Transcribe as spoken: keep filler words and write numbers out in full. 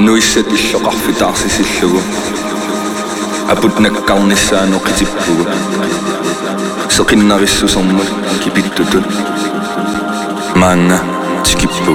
nuissat illoqarfitaarsisillugu aput nakkarnissaanu qitippugu seqinnarissusermut kipittutut maanga tikippu